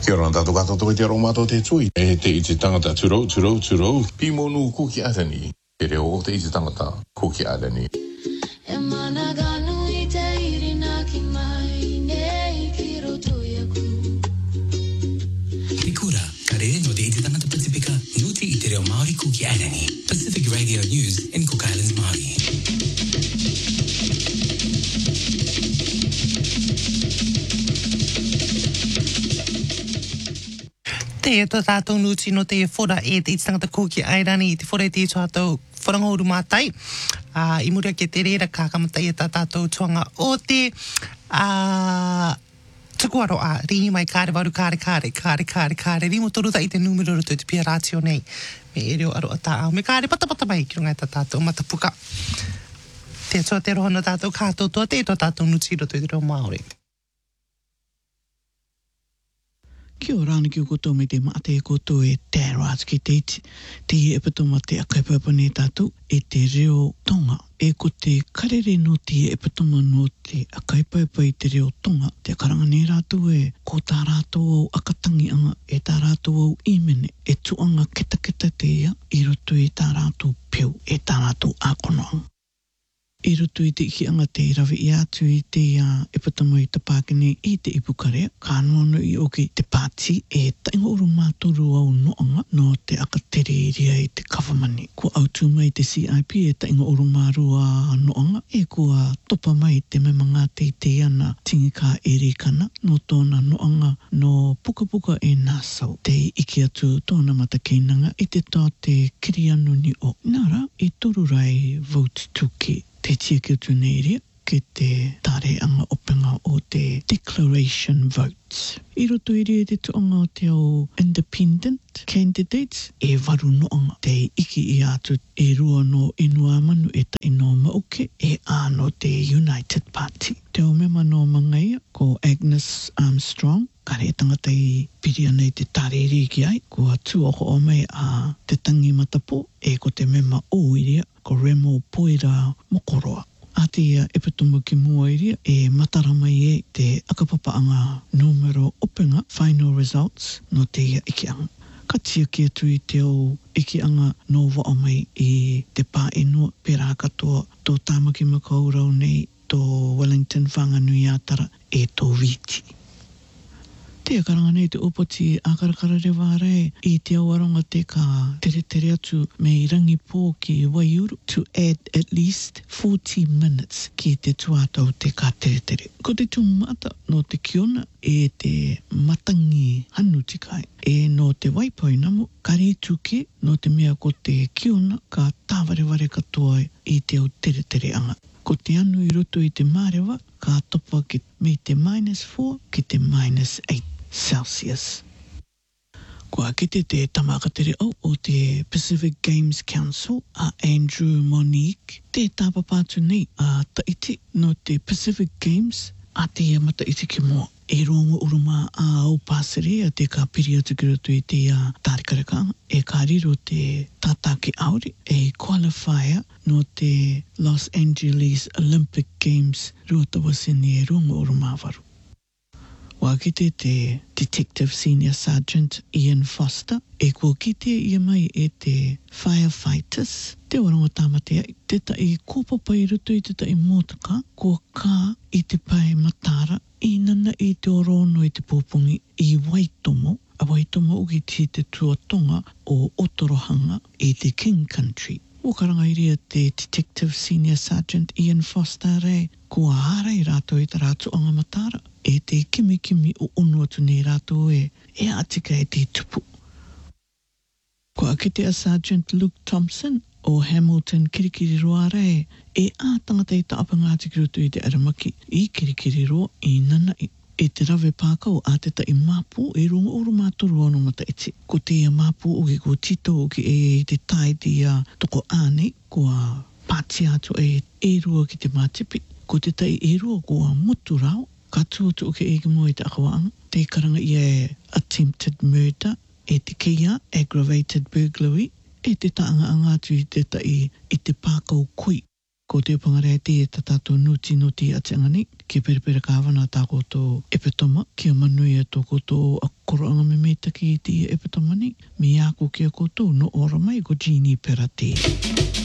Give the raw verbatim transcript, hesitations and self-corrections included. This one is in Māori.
Kia ora tātou katoa te aro mātou te tui. E te i te tangata turou, turou, turou. Pimonu kuki arani. E reo o te i te tangata kuki arani. E mana ganu i te irina ki mai, nei ki roto iaku. Te kura, ka re no te i te tangata Pasifika, nuti i te reo Māori kuki arani. Pacific Radio News in Cook Islands, Māori. Te e tō tātou nuti no te e whora e te itangata kōki airani, te whora e te tātou wharangoru mātai. Uh, I muria ke te reira kākamatai e tā tātou tuanga o te uh, tukuaro a ringi mai kāre waru kāre kāre kāre kāre kāre rimo toruta i te numero roto i te pia rātio nei. Me e reo aro a tā au. Me kāre patapata mai ki runga e tā tātou matapuka. Te atua te rohana tātou kātou toa te e tō tātou nuti roto i te reo Māori. Kia ora ana ki o koutou me te maate e koutou e tēra atu ki te iti. Te i e patoma te akaipapa ne tātou e te reo tonga. E ko te karere no te e patoma no te akaipapa i te reo tonga. Te karanga ne rātou e ko tā rātou au akatangi anga e tā rātou au imene. E tuanga keta keta te ia i roto i tā rātou peo e tā rātou ākonoanga. I roto i te iki anga te rawi i atu i te uh, e patama i te Pākene i te ipukarea. Ka anoano i oki te pāti e tainga uru mātoru au noanga no te akatere iria i te kawamani. Ko autu mai te C I P e tainga uru mārua noanga e kua topa mai te memanga te te ana tingika e rikana no tōna noanga no puka puka e nāsau. Te iki atu tōna matakeinanga i te tā te kiri anu ni o. Nara, i toru rai vote tuki. Te tia ki atu nei rea, ke te tare anga openga o te declaration votes. I roto i rea te tuanga o te au independent candidates, e waru noanga te iki i atu e rua no inua manu e ta ino mauke, e āno te United Party. Te o mema no mangaia, ko Agnes Armstrong, kare tangata i piri ana i te tare riki ai, ko tuoko o mai a te tangi matapo, e ko te mema o iria, ko Remo Poira Mokoroa. A te ia e patuma ki mua iria e matarama i e te akapapaanga numero openga, final results, no te ia iki anga. Ka tia ki atu i te o iki anga no wa mai i te pā enua pera katoa tō tāmaki makaurau nei tō Wellington Whanganui Atara e tō Viti. Te karanga nei te opoti a karakara re wārei i te awaronga te ka tere tere atu me i rangi pō ki Waiuru to add at least forty minutes ki te tuatau te ka tere tere. Ko te tūmata no te kiona e te matangi hanu tikai e no te waipoinamu kari tuke no te mea ko te kiona ka tāwareware katoa i te au tere tere anga. Ko te anu i roto i te mārewa ka topa ki me te minus four ki te minus eight. Celsius. Kua kite te tamakatere au o te Pacific Games Council a Andrew Monique te tāpapātu nei a taiti no te Pacific Games a te amata iti ki mua. E rongo uruma a au pāsere a te ka piri atu ki roto i te a tārikarakanga e ka riro te tātaki auri e qualifier no te Los Angeles Olympic Games ruatawasini e rongo uruma waru. Wa kite te Detective Senior Sergeant Ian Foster e kua kite ia mai e te firefighters te waronga tāmatea i te tai kōpapa i ruto i te tai mōtaka kua kā i te pai matara i nana i te orono i te pōpungi i Waitomo a Waitomo uki ti te tuatonga o Otorohanga i te King Country. O karanga iria te Detective Senior Sergeant Ian Foster e kua hara i rātou i te rātou anga matara e te kimi kimi o ono atu nei rātou e e atika e te tupu. Kua kite a Sergeant Luke Thompson o Hamilton Kirikiri Roa e e ātangata i taapanga ati ki roto i te aramaki i Kirikiri Roa i nana i e te rawe pākau a te tai māpū e runga uru mātoru anu mata iti. Ko te ia māpū o ki ko tito o ki e te tai te ia toko ānei kua pāti atu e e rua ki te mātipi. Ko te tai e rua kua mutu rao ka tuotu o ki e ki mua i te akawaanga. Te karanga ia e attempted murder e te kia aggravated burglary e te taanga anga atu i te tai i te pākau kui. Ko te pangare te e tātou nuti no te atangani, ki perepere kāwana tā koto epetoma, ki a manui e tō koto a koroanga me meitaki i te epetoma ni, mi āko ki a koto no ora mai ko Jeannie Pera te.